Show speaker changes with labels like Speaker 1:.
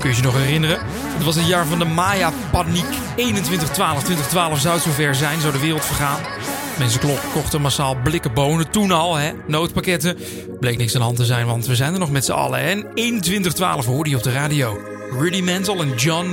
Speaker 1: Kun je je nog herinneren? Het was het jaar van de Maya-paniek. 2012 zou het zover zijn, zou de wereld vergaan. Mensen kochten massaal blikken bonen, toen al, hè? Noodpakketten. Bleek niks aan de hand te zijn, want we zijn er nog met z'n allen. En in 2012 hoorde je op de radio Rudimental en John